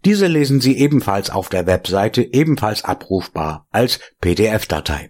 Diese lesen Sie ebenfalls auf der Webseite, ebenfalls abrufbar als PDF-Datei.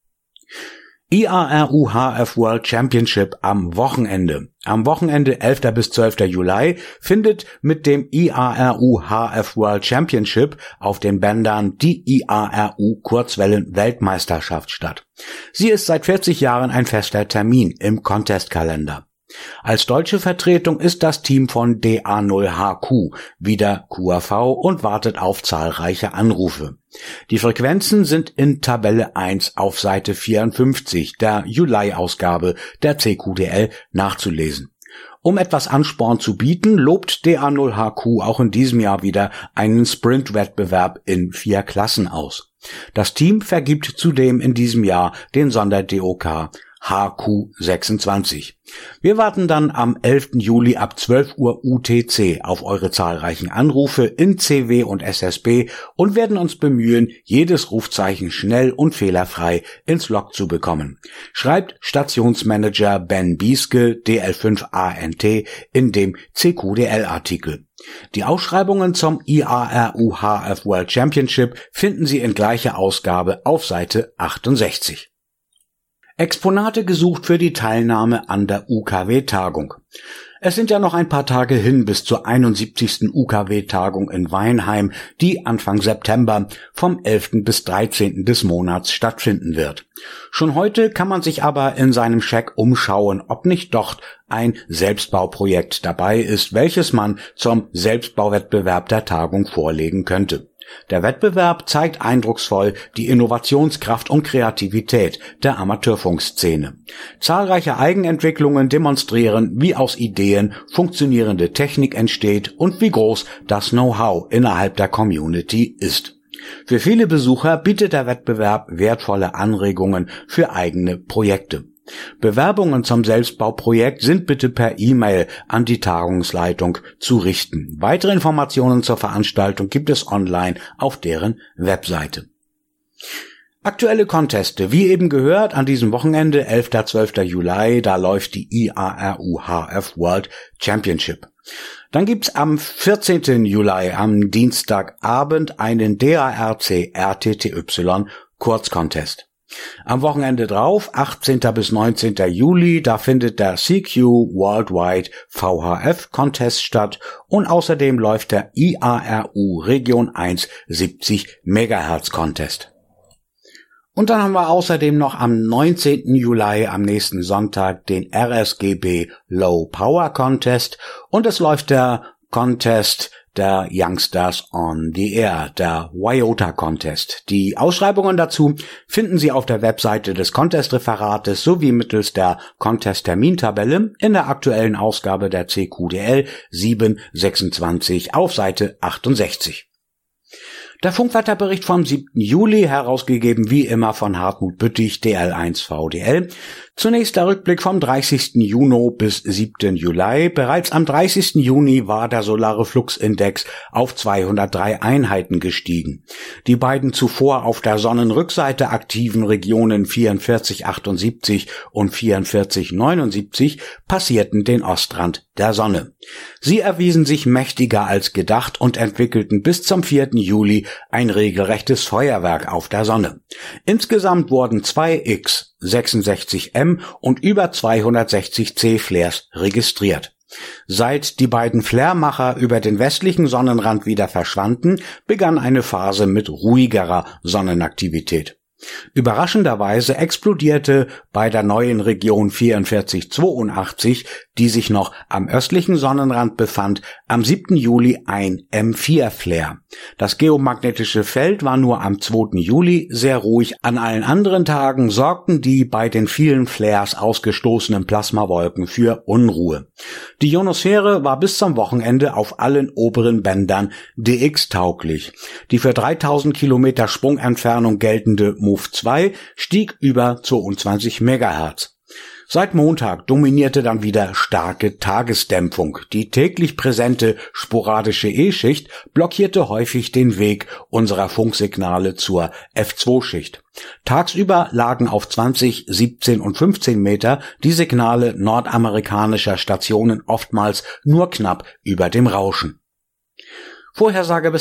IARU HF World Championship am Wochenende. Am Wochenende 11. bis 12. Juli findet mit dem IARU HF World Championship auf den Bändern die IARU Kurzwellen-Weltmeisterschaft statt. Sie ist seit 40 Jahren ein fester Termin im Contestkalender. Als deutsche Vertretung ist das Team von DA0HQ wieder QAV und wartet auf zahlreiche Anrufe. Die Frequenzen sind in Tabelle 1 auf Seite 54 der Juli-Ausgabe der CQDL nachzulesen. Um etwas Ansporn zu bieten, lobt DA0HQ auch in diesem Jahr wieder einen Sprint-Wettbewerb in 4 Klassen aus. Das Team vergibt zudem in diesem Jahr den Sonder-DOK HQ26. Wir warten dann am 11. Juli ab 12 Uhr UTC auf eure zahlreichen Anrufe in CW und SSB und werden uns bemühen, jedes Rufzeichen schnell und fehlerfrei ins Log zu bekommen. Schreibt Stationsmanager Ben Bieske DL5ANT in dem CQDL-Artikel. Die Ausschreibungen zum IARU HF World Championship finden Sie in gleicher Ausgabe auf Seite 68. Exponate gesucht für die Teilnahme an der UKW-Tagung. Es sind ja noch ein paar Tage hin bis zur 71. UKW-Tagung in Weinheim, die Anfang September vom 11. bis 13. des Monats stattfinden wird. Schon heute kann man sich aber in seinem Scheck umschauen, ob nicht dort ein Selbstbauprojekt dabei ist, welches man zum Selbstbauwettbewerb der Tagung vorlegen könnte. Der Wettbewerb zeigt eindrucksvoll die Innovationskraft und Kreativität der Amateurfunkszene. Zahlreiche Eigenentwicklungen demonstrieren, wie aus Ideen funktionierende Technik entsteht und wie groß das Know-how innerhalb der Community ist. Für viele Besucher bietet der Wettbewerb wertvolle Anregungen für eigene Projekte. Bewerbungen zum Selbstbauprojekt sind bitte per E-Mail an die Tagungsleitung zu richten. Weitere Informationen zur Veranstaltung gibt es online auf deren Webseite. Aktuelle Conteste, wie eben gehört, an diesem Wochenende, 11. 12. Juli, da läuft die IARU HF World Championship. Dann gibt's am 14. Juli, am Dienstagabend, einen DARC RTTY Kurzcontest. Am Wochenende drauf, 18. bis 19. Juli, da findet der CQ Worldwide VHF Contest statt und außerdem läuft der IARU Region 1 70 MHz Contest. Und dann haben wir außerdem noch am 19. Juli, am nächsten Sonntag, den RSGB Low Power Contest und es läuft der Contest der Youngsters on the Air, der Wyota Contest. Die Ausschreibungen dazu finden Sie auf der Webseite des Contest-Referates sowie mittels der Contest-Termintabelle in der aktuellen Ausgabe der CQDL 726 auf Seite 68. Der Funkwetterbericht vom 7. Juli, herausgegeben wie immer von Hartmut Büttig, DL1 VDL. Zunächst der Rückblick vom 30. Juni bis 7. Juli. Bereits am 30. Juni war der solare Fluxindex auf 203 Einheiten gestiegen. Die beiden zuvor auf der Sonnenrückseite aktiven Regionen 4478 und 4479 passierten den Ostrand der Sonne. Sie erwiesen sich mächtiger als gedacht und entwickelten bis zum 4. Juli ein regelrechtes Feuerwerk auf der Sonne. Insgesamt wurden 2 X, 66M und über 260 C-Flares registriert. Seit die beiden Flaremacher über den westlichen Sonnenrand wieder verschwanden, begann eine Phase mit ruhigerer Sonnenaktivität. Überraschenderweise explodierte bei der neuen Region 4482, die sich noch am östlichen Sonnenrand befand, am 7. Juli ein M4-Flare. Das geomagnetische Feld war nur am 2. Juli sehr ruhig. An allen anderen Tagen sorgten die bei den vielen Flares ausgestoßenen Plasmawolken für Unruhe. Die Ionosphäre war bis zum Wochenende auf allen oberen Bändern DX-tauglich. Die für 3000 Kilometer Sprungentfernung geltende MOV-2 stieg über 22 MHz. Seit Montag dominierte dann wieder starke Tagesdämpfung. Die täglich präsente sporadische E-Schicht blockierte häufig den Weg unserer Funksignale zur F2-Schicht. Tagsüber lagen auf 20, 17 und 15 Meter die Signale nordamerikanischer Stationen oftmals nur knapp über dem Rauschen. Vorhersage bis